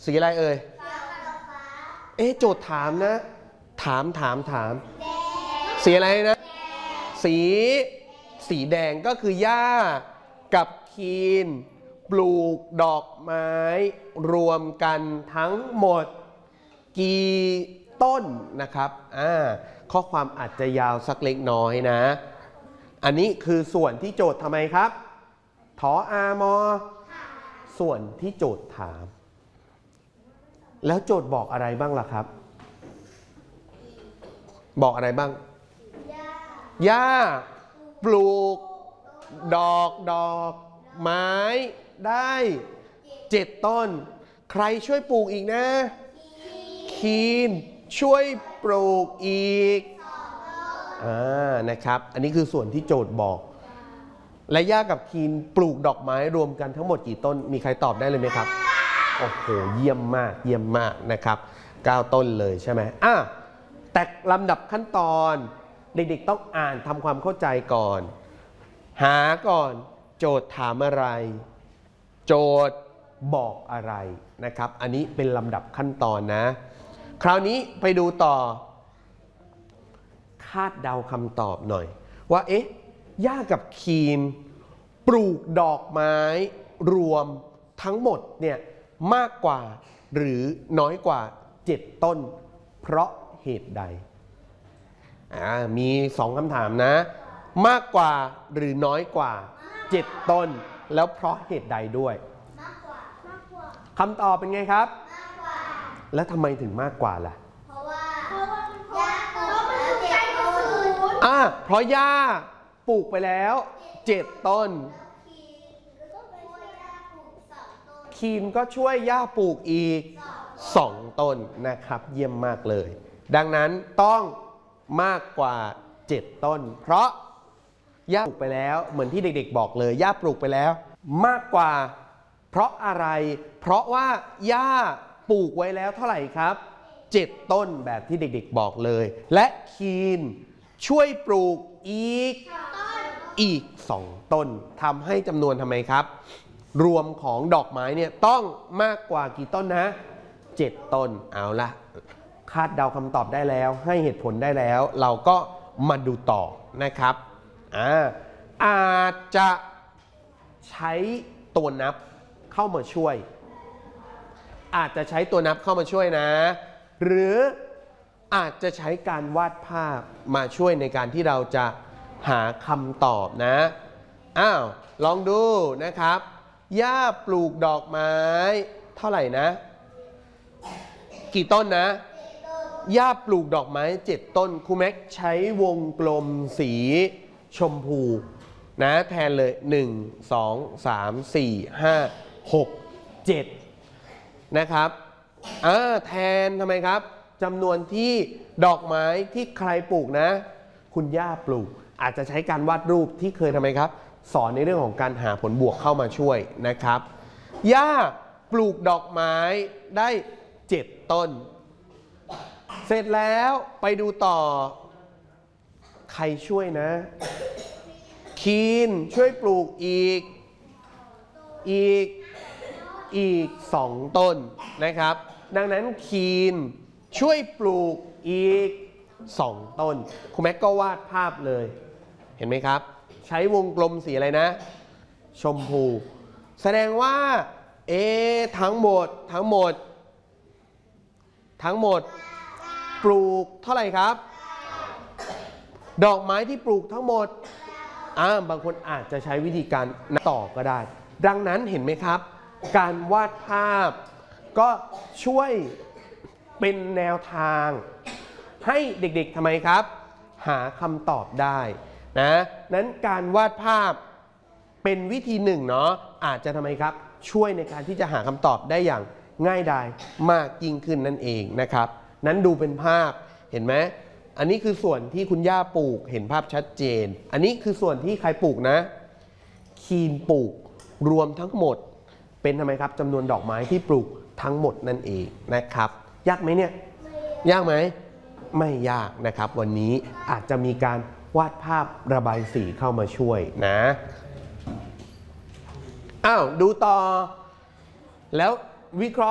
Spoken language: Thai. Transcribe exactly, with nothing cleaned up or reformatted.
สีอะไรเอ่ยเอ๊ะโจทย์ถามนะถามถามถามสีอะไรนะสีสีแดงก็คือย่ากับคีนปลูกดอกไม้รวมกันทั้งหมดกี่ต้นนะครับอ่าข้อความอาจจะยาวสักเล็กน้อยนะอันนี้คือส่วนที่โจทย์ทำไมครับถออามอส่วนที่โจทย์ถามแล้วโจทย์บอกอะไรบ้างล่ะครับบอกอะไรบ้างหญ้าปลูกดอกดอกไม้ได้เจ็ดต้นใครช่วยปลูกอีกนะคีนช่วยปลูกอีกอ่านะครับอันนี้คือส่วนที่โจทย์บอกและย่ากับคีนปลูกดอกไม้รวมกันทั้งหมดกี่ต้นมีใครตอบได้เลยไหมครับโอ้โหเยี่ยมมากเยี่ยมมากนะครับเก้าต้นเลยใช่ไหมอ่ะแต่ลำดับขั้นตอนเด็กๆต้องอ่านทำความเข้าใจก่อนหาก่อนโจทย์ถามอะไรโจทย์บอกอะไรนะครับอันนี้เป็นลำดับขั้นตอนนะคราวนี้ไปดูต่อคาดเดาคำตอบหน่อยว่าเอ๊ะย่ากับคีนปลูกดอกไม้รวมทั้งหมดเนี่ยมากกว่าหรือน้อยกว่าเจ็ดต้นเพราะเหตุใดอ่ามีสองคำถามนะมากกว่าหรือน้อยกว่าเจ็ดต้นแล้วเพราะเหตุใดด้วยคำตอบเป็นไงครับแล้วทำไมถึงมากกว่าล่ะเพราะว่าอ่าเพราะย่าปลูกไปแล้วเจ็ดต้นคีนก็ช่วยย่าปลูกอีกสองต้นนะครับเยี่ยมมากเลยดังนั้นต้องมากกว่าเจ็ดต้นเพราะย่าปลูกไปแล้วเหมือนที่เด็กๆบอกเลยย่าปลูกไปแล้วมากกว่าเพราะอะไรเพราะว่าย่าปลูกไว้แล้วเท่าไหร่ครับเจ็ดต้นแบบที่เด็กๆบอกเลยและคีนช่วยปลูกอีกอีกสองต้นทำให้จำนวนทำไมครับรวมของดอกไม้เนี่ยต้องมากกว่ากี่ต้นนะเจ็ดต้นเอาละคาดเดาคำตอบได้แล้วให้เหตุผลได้แล้วเราก็มาดูต่อนะครับอ่าอาจจะใช้ตัวนับเข้ามาช่วยอาจจะใช้ตัวนับเข้ามาช่วยนะหรืออาจจะใช้การวาดภาพมาช่วยในการที่เราจะหาคำตอบนะอ้าวลองดูนะครับย่าปลูกดอกไม้เท่าไหร่นะกี่ต้นนะย่าปลูกดอกไม้เจ็ดต้นครูแม็กใช้วงกลมสีชมพูนะแทนเลยหนึ่ง สอง สาม สี่ ห้า หก เจ็ดนะครับอ่าแทนทำไมครับจำนวนที่ดอกไม้ที่ใครปลูกนะคุณย่าปลูกอาจจะใช้การวาดรูปที่เคยทำไมครับสอนในเรื่องของการหาผลบวกเข้ามาช่วยนะครับย่าปลูกดอกไม้ได้เจ็ดต้นเสร็จแล้วไปดูต่อใครช่วยนะคีนช่วยปลูกอีกอีกอีกสองต้นนะครับดังนั้นคีนช่วยปลูกอีกสองต้นครูแม็กก็วาดภาพเลยเห็นไหมครับใช้วงกลมสีอะไรนะชมพูแสดงว่าเอทั้งหมดทั้งหมดทั้งหมดปลูกเท่าไหร่ครับดอกไม้ที่ปลูกทั้งหมดอ่าบางคนอาจจะใช้วิธีการนับต่อก็ได้ดังนั้นเห็นไหมครับการวาดภาพก็ช่วยเป็นแนวทางให้เด็กๆทำไมครับหาคำตอบได้นะนั้นการวาดภาพเป็นวิธีหนึ่งเนาะอาจจะทำไมครับช่วยในการที่จะหาคำตอบได้อย่างง่ายดายมากยิ่งขึ้นนั่นเองนะครับนั้นดูเป็นภาพเห็นไหมอันนี้คือส่วนที่คุณย่าปลูกเห็นภาพชัดเจนอันนี้คือส่วนที่ใครปลูกนะคีนปลูกรวมทั้งหมดเป็นทำไมครับจำนวนดอกไม้ที่ปลูกทั้งหมดนั่นเองนะครับยากไหมเนี่ยยากไหมไม่ยากนะครับวันนี้อาจจะมีการวาดภาพระบายสีเข้ามาช่วยนะอ้าวดูต่อแล้ววิเคราะห์